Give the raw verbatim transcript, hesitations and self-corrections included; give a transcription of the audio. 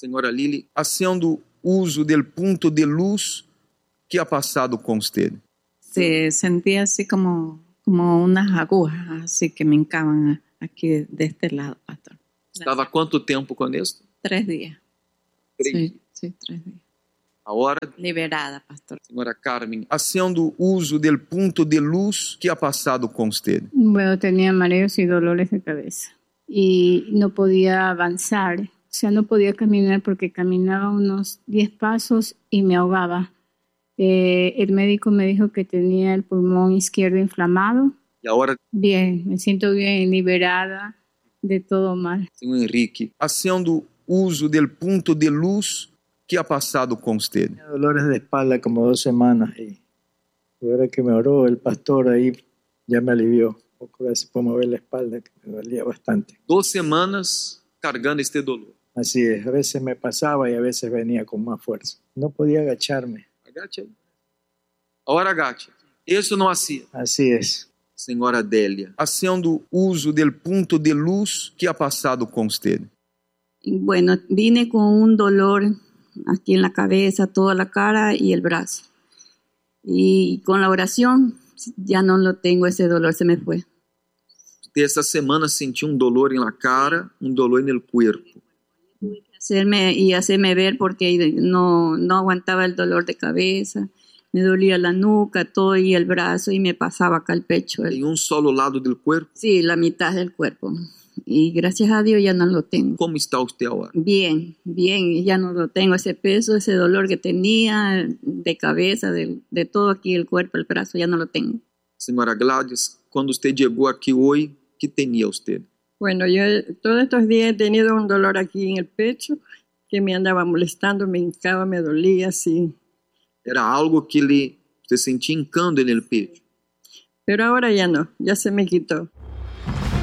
Senhora Lili, haciendo uso del punto de luz que ha pasado con usted. Se sentía así como, como unas agujas, así que me hincaban aquí de este lado, pastor. ¿Estaba cuánto tiempo con esto? Tres días. Tres. Sí, sí, tres días. Ahora, Liberada, pastor. Senhora Carmen, haciendo uso del punto de luz que ha pasado con usted. Bueno, tenía mareos y dolores de cabeza y no podía avanzar, o sea, no podía caminar porque caminaba unos diez pasos y me ahogaba. Eh, el médico me dijo que tenía el pulmón izquierdo inflamado. Y ahora, Bien, me siento bien, liberada de todo mal. Senhor Enrique, haciendo uso del punto de luz que ha pasado con usted. Tenía dolores de espalda como dos semanas y ahora que me oró el pastor ahí ya me alivió. Un poco veces puedo mover la espalda que me dolía bastante. Dos semanas cargando este dolor. Así es, a veces me pasaba y a veces venía con más fuerza. No podía agacharme. Agache aí. Ahora agache. Isso não hacía. Así es. Senhora Adélia, haciendo uso del punto de luz que ha pasado con usted. Bueno, vine con un dolor aquí en la cabeza, toda la cara y el brazo. Y con la oración ya no lo tengo, ese dolor se me fue. Essa semana senti um dolor em la cara, um dolor en el cuerpo. Hacerme y hacerme ver porque no, no aguantaba el dolor de cabeza. Me dolía la nuca, todo y el brazo y me pasaba acá el pecho. Em um solo lado del cuerpo. Sí, la mitad del cuerpo. Y gracias a Dios ya no lo tengo. Como está usted ahora? Bien, bien, ya no lo tengo, ese peso, ese dolor que tenía de cabeza, de, de todo aquí el cuerpo, el brazo, ya no lo tengo. Senhora Gladys, quando usted llegou aqui hoje, que tenía usted? Bueno, yo todos estos días he tenido un dolor aquí en el pecho que me andaba molestando, me hincaba, me dolía, así. Era algo que le, usted sentía hincando en el pecho. Pero ahora ya no, ya se me quitó.